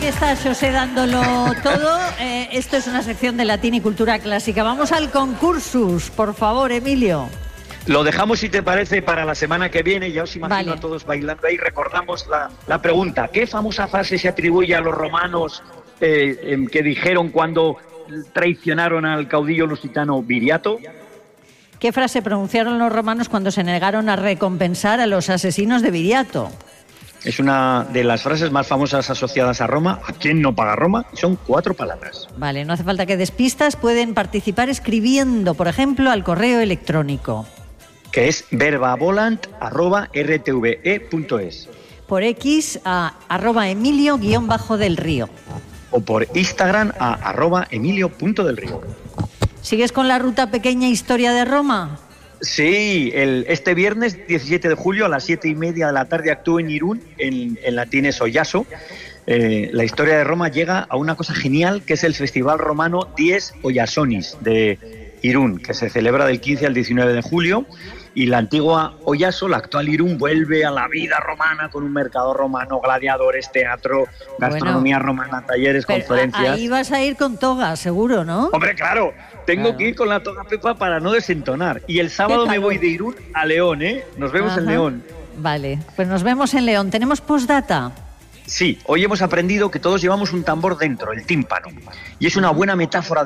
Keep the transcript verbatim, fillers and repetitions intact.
aquí está José dándolo todo. Eh, esto es una sección de latín y cultura clásica. Vamos al concursus, por favor, Emilio. Lo dejamos, si te parece, para la semana que viene. Ya os imagino Vale. a todos bailando ahí. Recordamos la, la pregunta. ¿Qué famosa frase se atribuye a los romanos eh, eh, que dijeron cuando traicionaron al caudillo lusitano Viriato? ¿Qué frase pronunciaron los romanos cuando se negaron a recompensar a los asesinos de Viriato? Es una de las frases más famosas asociadas a Roma. ¿A quién no paga Roma? Son cuatro palabras. Vale, no hace falta que des pistas. Pueden participar escribiendo, por ejemplo, al correo electrónico. Que es verbavolant arroba r t v e punto es. Por X a arroba Emilio guión bajo del Río. O por Instagram a arroba Emilio punto del Río. ¿Sigues con la ruta pequeña Historia de Roma? Sí, el, este viernes diecisiete de julio a las siete y media de la tarde actúo en Irún, en, en latín es Oyaso. Eh, la historia de Roma llega a una cosa genial, que es el Festival Romano Dies Oyasonis de Irún, que se celebra del quince al diecinueve de julio. Y la antigua Oyaso, la actual Irún, vuelve a la vida romana con un mercado romano, gladiadores, teatro, gastronomía bueno, romana, talleres, conferencias. Ahí vas a ir con toga, seguro, ¿no? Hombre, claro, tengo claro. que ir con la toga Pepa para no desentonar. Y el sábado me voy de Irún a León, ¿eh? Nos vemos Ajá. en León. Vale, pues nos vemos en León. ¿Tenemos postdata? Sí, hoy hemos aprendido que todos llevamos un tambor dentro, el tímpano. Y es una buena metáfora de